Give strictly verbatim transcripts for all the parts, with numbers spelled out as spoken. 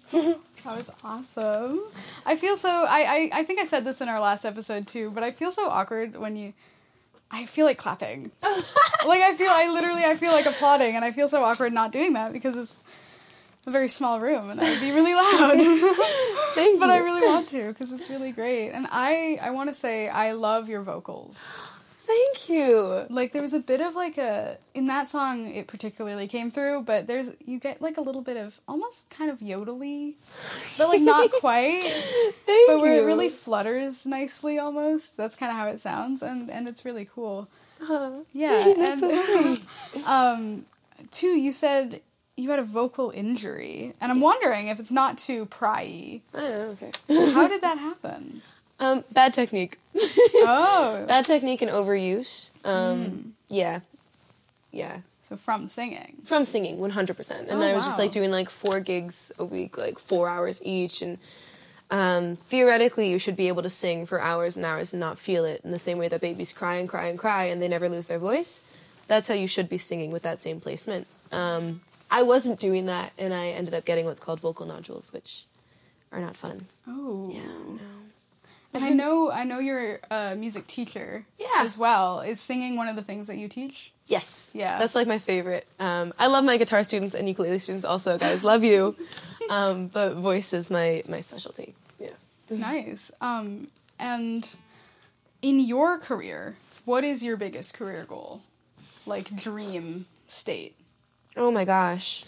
That was awesome. I feel so, I, I, I think I said this in our last episode too, but I feel so awkward when you, I feel like clapping. Like I feel, I literally, I feel like applauding, and I feel so awkward not doing that because it's a very small room and I'd be really loud. Thank But you. I really want to because it's really great. And I, I want to say I love your vocals. Thank you. Like, there was a bit of, like, a... In that song, it particularly came through, but there's... You get, like, a little bit of almost kind of yodely, but, like, not quite. Thank but where you. it really flutters nicely, almost. That's kind of how it sounds, and, and it's really cool. Uh, Yeah, that's and... so sweet. um, too, you said you had a vocal injury, and I'm wondering if it's not too pry-y. Oh, okay. How did that happen? Um, bad technique. Oh. Bad technique and overuse. Um, Mm. yeah. Yeah. So from singing. From singing, one hundred percent. And Oh, I was just, wow. like, doing, like, four gigs a week, like, four hours each, and um, theoretically you should be able to sing for hours and hours and not feel it in the same way that babies cry and cry and cry and they never lose their voice. That's how you should be singing with that same placement. Um, I wasn't doing that, and I ended up getting what's called vocal nodules, which are not fun. Oh. Yeah, no. And I know I know you're a music teacher Yeah. as well. Is singing one of the things that you teach? Yes. Yeah. That's, like, my favorite. Um, I love my guitar students and ukulele students also, guys. Love you. Um, but voice is my, my specialty. Yeah. Nice. Um, and in your career, what is your biggest career goal? Like, dream state? Oh my gosh.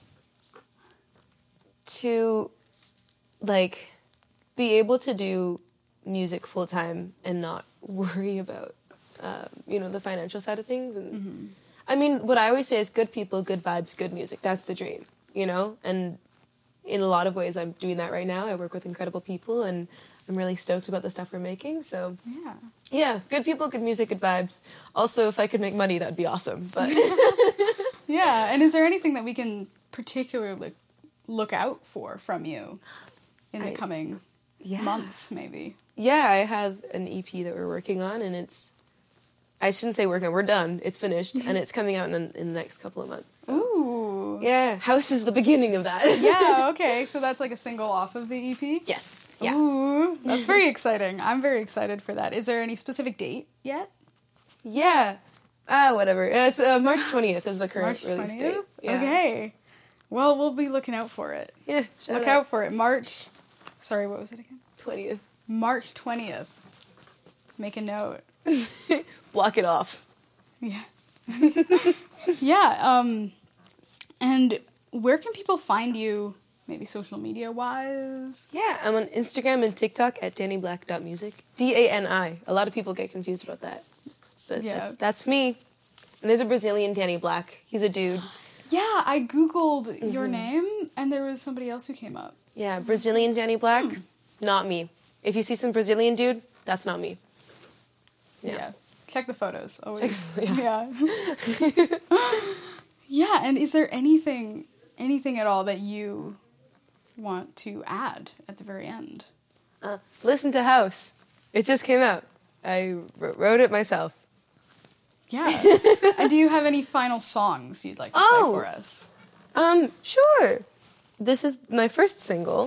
To, like, be able to do music full time and not worry about, um, you know, the financial side of things. And Mm-hmm. I mean, what I always say is good people, good vibes, good music. That's the dream, you know? And in a lot of ways, I'm doing that right now. I work with incredible people, and I'm really stoked about the stuff we're making. So, Yeah. yeah, good people, good music, good vibes. Also, if I could make money, that would be awesome. But Yeah. And is there anything that we can particularly look out for from you in the I- coming yeah. months, maybe? Yeah, I have an E P that we're working on, and it's, I shouldn't say working on, we're done. It's finished, and it's coming out in, in the next couple of months. So. Ooh. Yeah, House is the beginning of that. Yeah, okay. So that's like a single off of the E P? Yes. Yeah. Ooh, that's very exciting. I'm very excited for that. Is there any specific date yet? Yeah. Ah, whatever. It's uh, March twentieth is the current March release twentieth? date. Yeah. Okay. Well, we'll be looking out for it. Yeah, shout Look out for it. March. Sorry, what was it again? twentieth. March twentieth. Make a note. Block it off. Yeah. Yeah, um, and where can people find you, maybe social media wise? Yeah, I'm on Instagram and TikTok at danny black dot music. D A N I. A lot of people get confused about that. But Yeah. that's, that's me. And there's a Brazilian Danny Black. He's a dude. Yeah, I Googled Mm-hmm. your name, and there was somebody else who came up. Yeah, Brazilian Danny Black. Not me. If you see some Brazilian dude, that's not me. Yeah. Yeah. Check the photos. Always. Check- yeah. Yeah, and is there anything anything at all that you want to add at the very end? Uh, listen to House. It just came out. I wr- wrote it myself. Yeah. And do you have any final songs you'd like to Oh. play for us? Um, sure. This is my first single.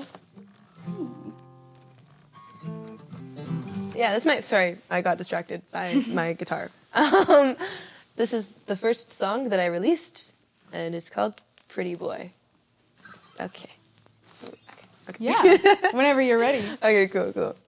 Yeah, this might. Sorry, I got distracted by my guitar. Um, this is the first song that I released, and it's called "Pretty Boy." Okay. So, okay. Yeah. Whenever you're ready. Okay. Cool. Cool.